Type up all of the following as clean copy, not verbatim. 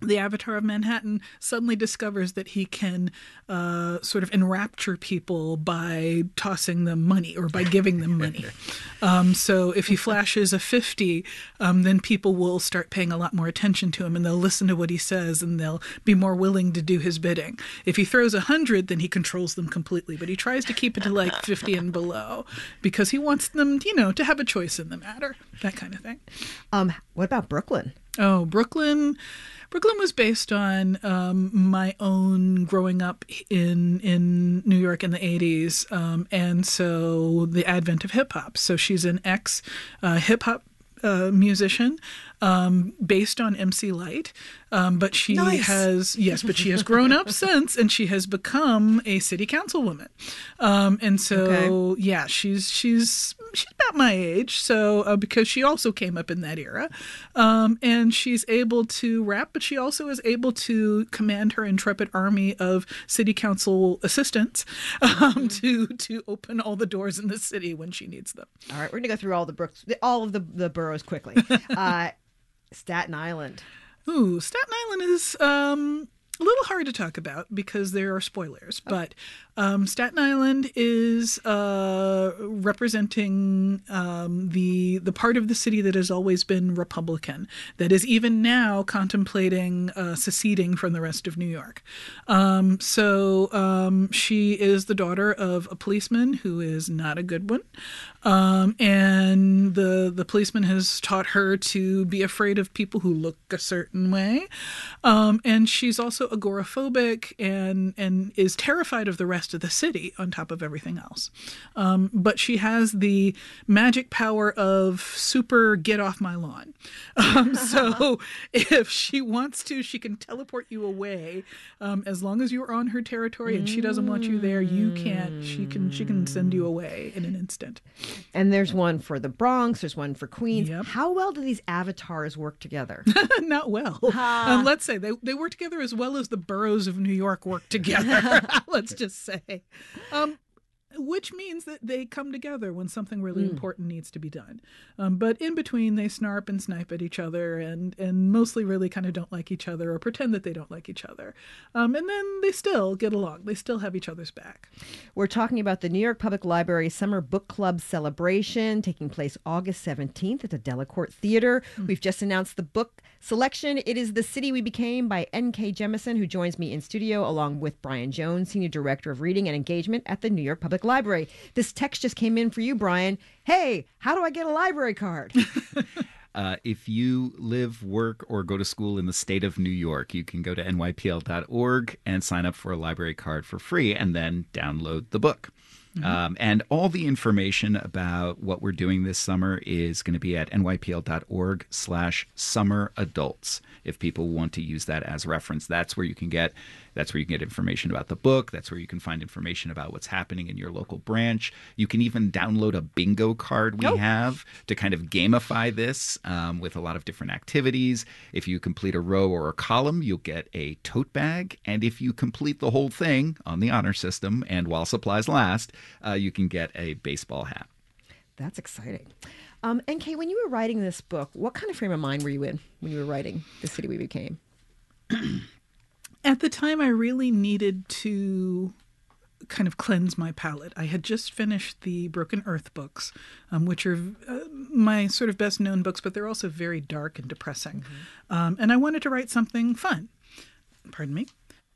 the Avatar of Manhattan suddenly discovers that he can sort of enrapture people by tossing them money or by giving them money. So if he flashes a 50, then people will start paying a lot more attention to him and they'll listen to what he says and they'll be more willing to do his bidding. If he throws 100, then he controls them completely. But he tries to keep it to like 50 and below because he wants them, to have a choice in the matter, that kind of thing. What about Brooklyn? Oh, Brooklyn was based on my own growing up in New York in the 80s, and so the advent of hip hop. So she's an ex hip hop musician based on MC Lyte. But she but she has grown up since, and she has become a city councilwoman. And so, she's about my age. So because she also came up in that era, and she's able to rap, but she also is able to command her intrepid army of city council assistants to open all the doors in the city when she needs them. All right, we're gonna go through all of the boroughs quickly. Staten Island. Ooh, Staten Island is a little hard to talk about because there are spoilers. But Staten Island is representing the part of the city that has always been Republican, that is even now contemplating seceding from the rest of New York. So she is the daughter of a policeman who is not a good one. And the policeman has taught her to be afraid of people who look a certain way. And she's also agoraphobic and is terrified of the rest of the city on top of everything else. But she has the magic power of super get off my lawn. So if she wants to, she can teleport you away. As long as you're on her territory and she doesn't want you there, you can't. She can send you away in an instant. And there's one for the Bronx, there's one for Queens. Yep. How well do these avatars work together? Not well. Let's say they work together as well as the boroughs of New York work together. Let's just say. Which means that they come together when something really important needs to be done. But in between, they snarp and snipe at each other and mostly really kind of don't like each other or pretend that they don't like each other. And then they still get along. They still have each other's back. We're talking about the New York Public Library Summer Book Club celebration taking place August 17th at the Delacorte Theater. We've just announced the book selection. It is The City We Became by N.K. Jemisin, who joins me in studio along with Brian Jones, Senior Director of Reading and Engagement at the New York Public Library. This text just came in for you, Brian. Hey, how do I get a library card? If you live, work, or go to school in the state of New York, you can go to nypl.org and sign up for a library card for free and then download the book. And all the information about what we're doing this summer is going to be at nypl.org/summeradults. If people want to use that as reference, that's where you can get information about the book. That's where you can find information about what's happening in your local branch. You can even download a bingo card we have to kind of gamify this with a lot of different activities. If you complete a row or a column, you'll get a tote bag. And if you complete the whole thing on the honor system and while supplies last, you can get a baseball hat. That's exciting. NK, when you were writing this book, what kind of frame of mind were you in when you were writing The City We Became? At the time, I really needed to kind of cleanse my palate. I had just finished the Broken Earth books, which are my sort of best known books, but they're also very dark and depressing. And I wanted to write something fun. Pardon me.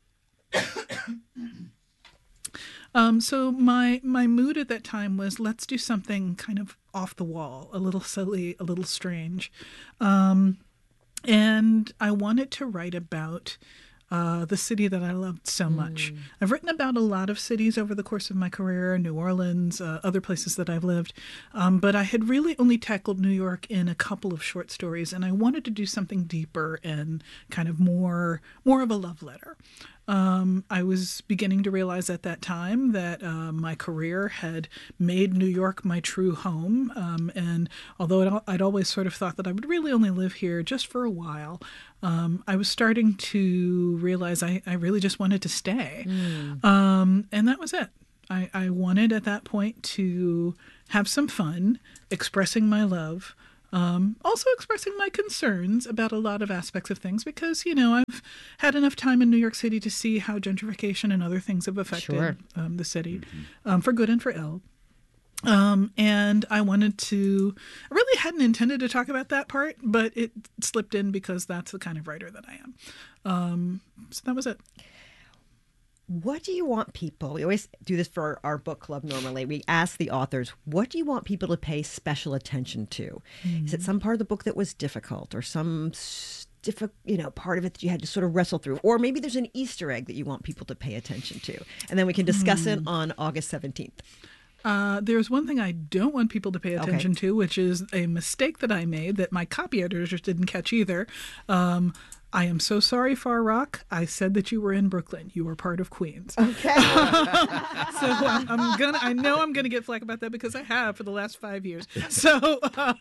So my mood at that time was, let's do something kind of off the wall, a little silly, a little strange. And I wanted to write about the city that I loved so much. I've written about a lot of cities over the course of my career, New Orleans, other places that I've lived, but I had really only tackled New York in a couple of short stories, and I wanted to do something deeper and kind of more of a love letter. I was beginning to realize at that time that my career had made New York my true home. And although I'd always sort of thought that I would really only live here just for a while, I was starting to realize I really just wanted to stay. And that was it. I wanted at that point to have some fun expressing my love Also expressing my concerns about a lot of aspects of things because, I've had enough time in New York City to see how gentrification and other things have affected the city, for good and for ill. And I really hadn't intended to talk about that part, but it slipped in because that's the kind of writer that I am. So that was it. What do you want people, we always do this for our book club normally, we ask the authors, what do you want people to pay special attention to? Is it some part of the book that was difficult or some part of it that you had to sort of wrestle through? Or maybe there's an Easter egg that you want people to pay attention to. And then we can discuss it on August 17th. There's one thing I don't want people to pay attention to, which is a mistake that I made that my copy editors didn't catch either. I am so sorry, Far Rock. I said that you were in Brooklyn. You were part of Queens. Okay. So I know I'm gonna get flack about that because I have for the last 5 years. So.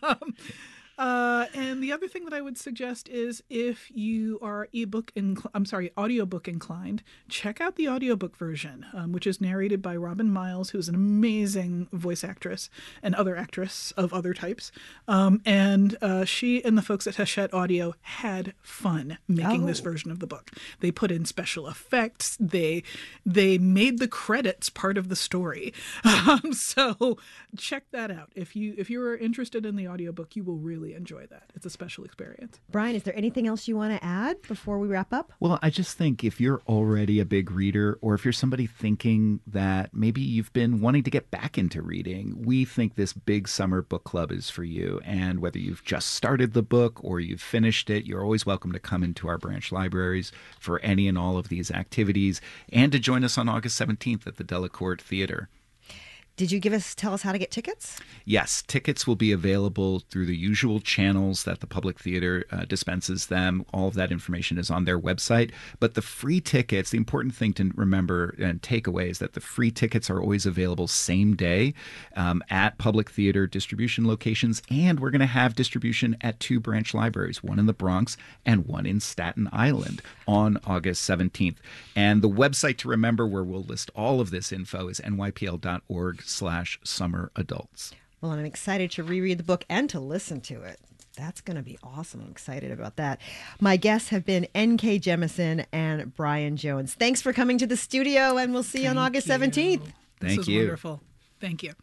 And the other thing that I would suggest is if you are audiobook inclined, check out the audiobook version, which is narrated by Robin Miles, who's an amazing voice actress and other actress of other types. And she and the folks at Hachette Audio had fun making this version of the book. They put in special effects. They made the credits part of the story. So check that out. If you're interested in the audiobook, you will really enjoy that. It's a special experience. Brian, is there anything else you want to add before we wrap up? Well, I just think if you're already a big reader, or if you're somebody thinking that maybe you've been wanting to get back into reading, we think this big summer book club is for you. And whether you've just started the book or you've finished it, you're always welcome to come into our branch libraries for any and all of these activities and to join us on August 17th at the Delacorte Theater. Did you tell us how to get tickets? Yes, tickets will be available through the usual channels that the Public Theater dispenses them. All of that information is on their website. But the free tickets, the important thing to remember and take away is that the free tickets are always available same day at Public Theater distribution locations. And we're going to have distribution at 2 branch libraries, one in the Bronx and one in Staten Island on August 17th. And the website to remember where we'll list all of this info is nypl.org/summer adults. Well, I'm excited to reread the book and to listen to it. That's going to be awesome. I'm excited about that. My guests have been N.K. Jemisin and Brian Jones. Thanks for coming to the studio, and we'll see you on August 17th. This was wonderful. Thank you.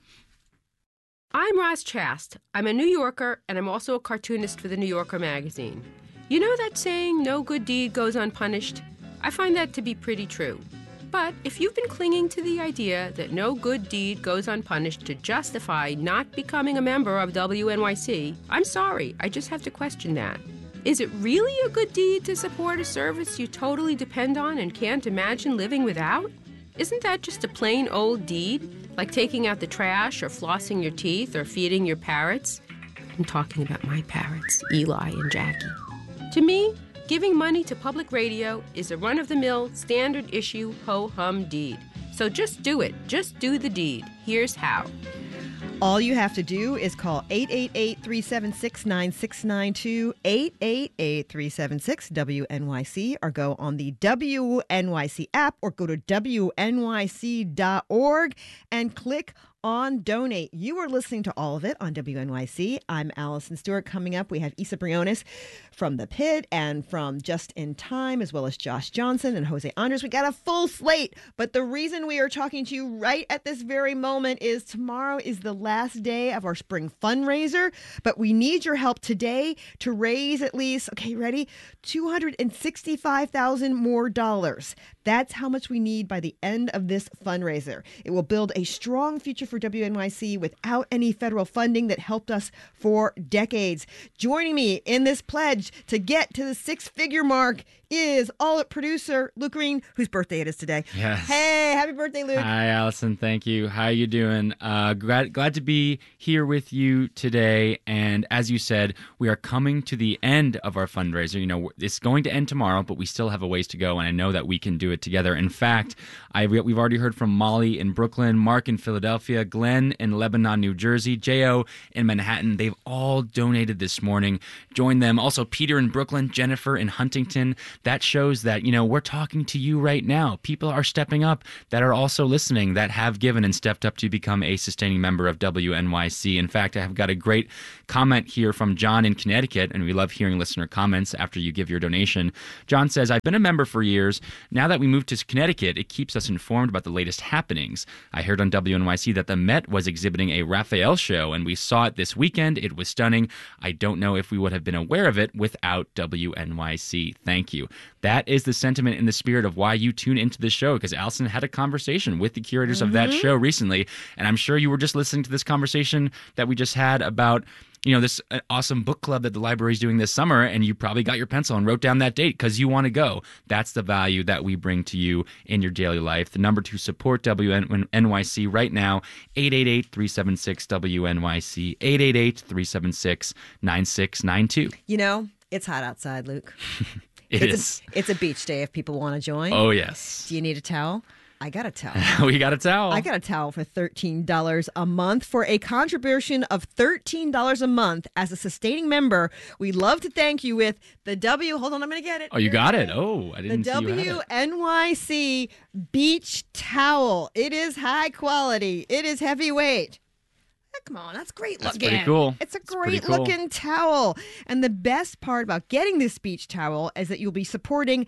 I'm Roz Chast. I'm a New Yorker, and I'm also a cartoonist for the New Yorker magazine. You know that saying, no good deed goes unpunished? I find that to be pretty true. But if you've been clinging to the idea that no good deed goes unpunished to justify not becoming a member of WNYC, I'm sorry, I just have to question that. Is it really a good deed to support a service you totally depend on and can't imagine living without? Isn't that just a plain old deed, like taking out the trash or flossing your teeth or feeding your parrots? I'm talking about my parrots, Eli and Jackie. To me, giving money to public radio is a run-of-the-mill, standard-issue, ho-hum deed. So just do it. Just do the deed. Here's how. All you have to do is call 888-376-9692, 888-376-WNYC, or go on the WNYC app, or go to WNYC.org and click on Donate. You are listening to all of it on WNYC. I'm Allison Stewart. Coming up, we have Isa Briones from The Pit and from Just in Time, as well as Josh Johnson and Jose Andres. We got a full slate, but the reason we are talking to you right at this very moment is tomorrow is the last day of our spring fundraiser, but we need your help today to raise at least, okay, ready? $265,000 more dollars. That's how much we need by the end of this fundraiser. It will build a strong future for WNYC without any federal funding that helped us for decades. Joining me in this pledge to get to the 6-figure mark is all-up producer Luke Green, whose birthday it is today. Yes. Hey, happy birthday, Luke. Hi, Allison. Thank you. How you doing? Glad to be here with you today. And as you said, we are coming to the end of our fundraiser. You know, it's going to end tomorrow, but we still have a ways to go, and I know that we can do it together. In fact, we've already heard from Molly in Brooklyn, Mark in Philadelphia, Columbia, Glenn in Lebanon, New Jersey, J.O. in Manhattan. They've all donated this morning. Join them. Also, Peter in Brooklyn, Jennifer in Huntington. That shows that, we're talking to you right now. People are stepping up that are also listening, that have given and stepped up to become a sustaining member of WNYC. In fact, I have got a great comment here from John in Connecticut, and we love hearing listener comments after you give your donation. John says, I've been a member for years. Now that we moved to Connecticut, it keeps us informed about the latest happenings. I heard on WNYC that the Met was exhibiting a Raphael show, and we saw it this weekend. It was stunning. I don't know if we would have been aware of it without WNYC. Thank you. That is the sentiment and the spirit of why you tune into the show, because Allison had a conversation with the curators of that show recently, and I'm sure you were just listening to this conversation that we just had about this awesome book club that the library is doing this summer, and you probably got your pencil and wrote down that date because you want to go. That's the value that we bring to you in your daily life. The number to support WNYC right now, 888-376-WNYC, 888-376-9692. It's hot outside, Luke. It's a beach day if people want to join. Oh, yes. Do you need a towel? I got a towel. We got a towel. I got a towel for $13 a month. For a contribution of $13 a month as a sustaining member, we'd love to thank you with the hold on, I'm going to get it. Oh, you got it? Oh, I didn't see you had it. The WNYC beach towel. It is high quality. It is heavyweight. Come on, that's great looking. That's pretty cool. It's a great looking towel. And the best part about getting this beach towel is that you'll be supporting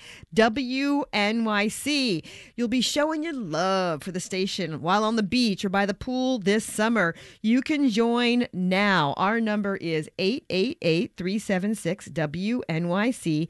WNYC. You'll be showing your love for the station while on the beach or by the pool this summer. You can join now. Our number is 888-376-WNYC,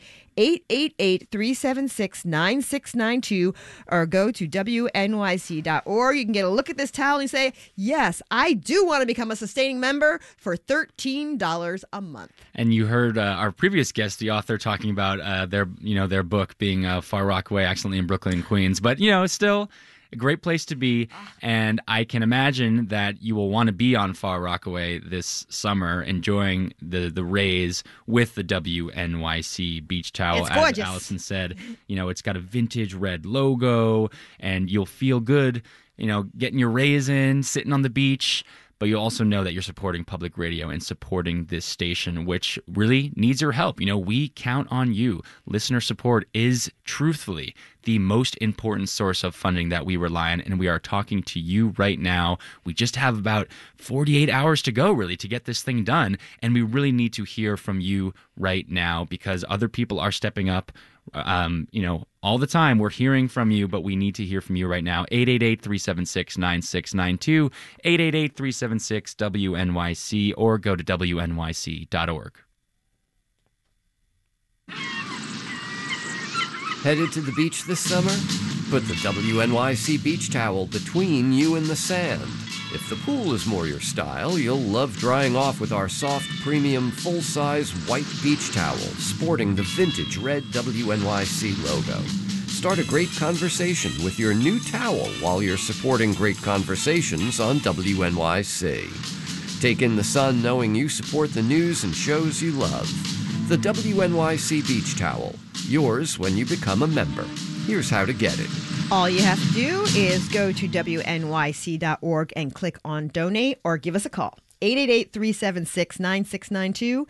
888-376-9692, or go to WNYC.org. You can get a look at this towel and say, yes, I do want to become a sustaining member for $13 a month. And you heard our previous guest, the author, talking about their book being Far Rockaway, Accidentally in Brooklyn, Queens. But, it's still a great place to be, and I can imagine that you will want to be on Far Rockaway this summer, enjoying the rays with the WNYC beach towel. It's gorgeous. As Allison said, it's got a vintage red logo, and you'll feel good, getting your rays in, sitting on the beach. But you'll also know that you're supporting public radio and supporting this station, which really needs your help. We count on you. Listener support is truthfully the most important source of funding that we rely on, and we are talking to you right now. We just have about 48 hours to go, really, to get this thing done, and we really need to hear from you right now because other people are stepping up. All the time we're hearing from you, but we need to hear from you right now. 888-376-9692, 888-376-WNYC, or go to WNYC.org. Headed to the beach this summer? Put the WNYC beach towel between you and the sand. If the pool is more your style, you'll love drying off with our soft, premium, full-size white beach towel sporting the vintage red WNYC logo. Start a great conversation with your new towel while you're supporting great conversations on WNYC. Take in the sun knowing you support the news and shows you love. The WNYC beach towel. Yours when you become a member. Here's how to get it. All you have to do is go to WNYC.org and click on donate or give us a call. 888-376-9692,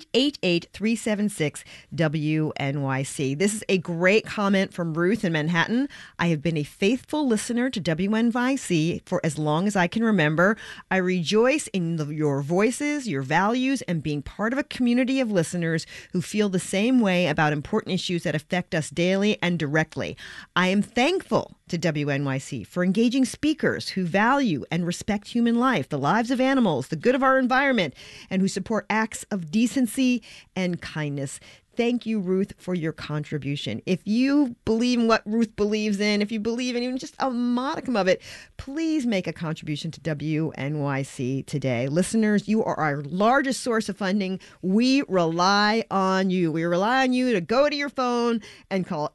888-376-WNYC. This is a great comment from Ruth in Manhattan. I have been a faithful listener to WNYC for as long as I can remember. I rejoice in your voices, your values, and being part of a community of listeners who feel the same way about important issues that affect us daily and directly. I am thankful to WNYC for engaging speakers who value and respect human life, the lives of animals, the good of our environment, and who support acts of decency and kindness. Thank you, Ruth, for your contribution. If you believe in what Ruth believes in, if you believe in even just a modicum of it, please make a contribution to WNYC today. Listeners, you are our largest source of funding. We rely on you. We rely on you to go to your phone and call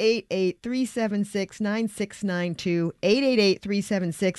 888-376-9692, 888-376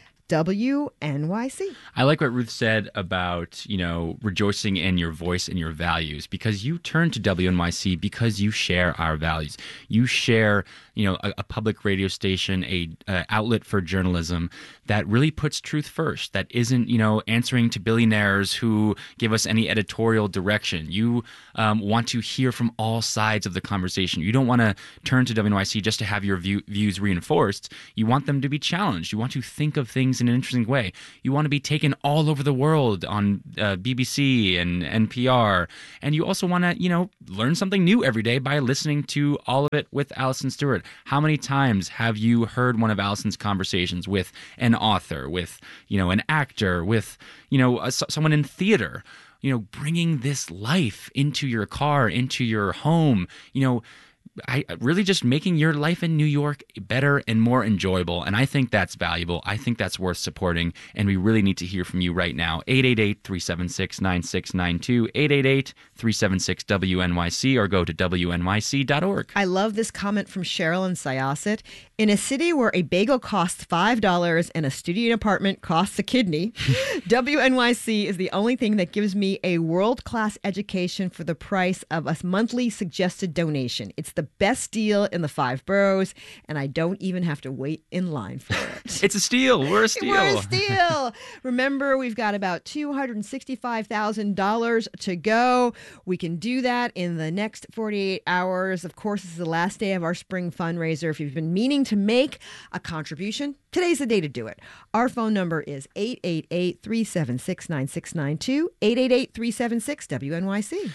WNYC. I like what Ruth said about, rejoicing in your voice and your values, because you turn to WNYC because you share our values. You share, a public radio station, a outlet for journalism that really puts truth first, that isn't, answering to billionaires who give us any editorial direction. You want to hear from all sides of the conversation. You don't want to turn to WNYC just to have your views reinforced. You want them to be challenged. You want to think of things in an interesting way. You want to be taken all over the world on BBC and NPR. And you also want to, learn something new every day by listening to all of it with Allison Stewart. How many times have you heard one of Allison's conversations with an author, with, an actor, with, someone in theater? Bringing this life into your car, into your home, I really just making your life in New York better and more enjoyable. And I think that's valuable. I think that's worth supporting. And we really need to hear from you right now. 888-376-9692, 888-376-WNYC, or go to WNYC.org. I love this comment from Cheryl in Syosset. In a city where a bagel costs $5 and a studio apartment costs a kidney, WNYC is the only thing that gives me a world-class education for the price of a monthly suggested donation. It's the best deal in the 5 boroughs, and I don't even have to wait in line for it. It's a steal. We're a steal. We're a steal. Remember, we've got about $265,000 to go. We can do that in the next 48 hours. Of course, this is the last day of our spring fundraiser. If you've been meaning to make a contribution, today's the day to do it. Our phone number is 888-376-9692, 888-376-WNYC.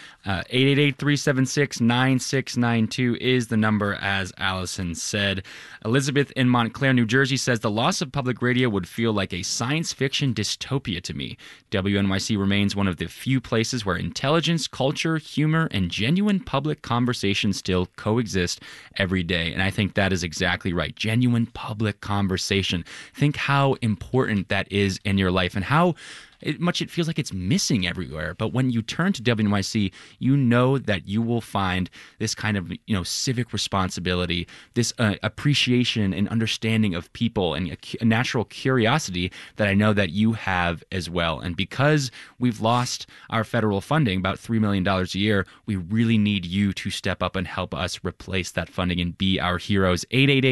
888-376-9692 is the number, as Allison said. Elizabeth in Montclair, New Jersey says, the loss of public radio would feel like a science fiction dystopia to me. WNYC remains one of the few places where intelligence, culture, humor, and genuine public conversation still coexist every day. And I think that is exactly right. Genuine public conversation. Think how important that is in your life and how much it feels like it's missing everywhere. But when you turn to WNYC, you know that you will find this kind of, civic responsibility, this appreciation and understanding of people, and a natural curiosity that I know that you have as well. And because we've lost our federal funding, about $3 million a year, we really need you to step up and help us replace that funding and be our heroes.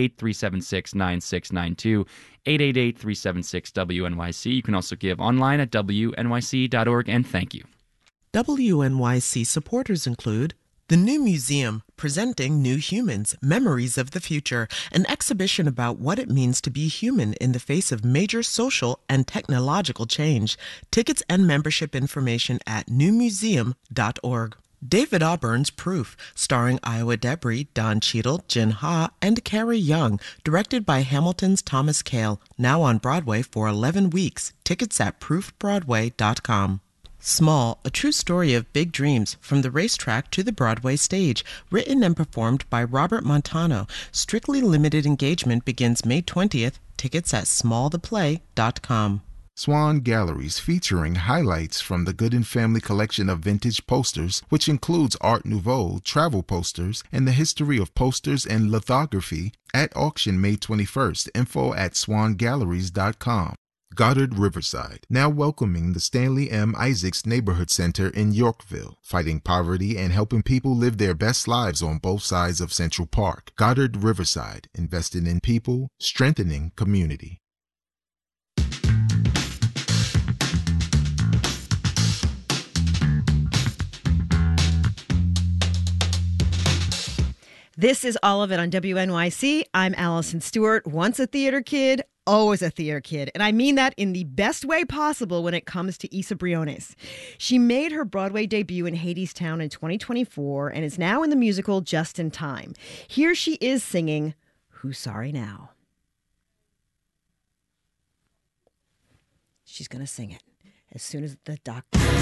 888-376-9692. 888-376-WNYC. You can also give online at WNYC.org, and thank you. WNYC supporters include the New Museum, presenting New Humans, Memories of the Future, an exhibition about what it means to be human in the face of major social and technological change. Tickets and membership information at newmuseum.org. David Auburn's Proof, starring Iowa Debris, Don Cheadle, Jin Ha, and Carrie Young, directed by Hamilton's Thomas Kail, now on Broadway for 11 weeks. Tickets at proofbroadway.com. Small, a true story of big dreams, from the racetrack to the Broadway stage, written and performed by Robert Montano. Strictly limited engagement begins May 20th. Tickets at smalltheplay.com. Swan Galleries, featuring highlights from the Gooden Family collection of vintage posters, which includes Art Nouveau, travel posters, and the history of posters and lithography, at auction May 21st. Info at swangalleries.com. Goddard Riverside, now welcoming the Stanley M. Isaacs Neighborhood Center in Yorkville, fighting poverty and helping people live their best lives on both sides of Central Park. Goddard Riverside, investing in people, strengthening community. This is all of it on WNYC. I'm Allison Stewart, once a theater kid, always a theater kid. And I mean that in the best way possible when it comes to Isa Briones. She made her Broadway debut in Hadestown in 2024 and is now in the musical Just in Time. Here she is singing Who's Sorry Now? She's going to sing it as soon as the doctor...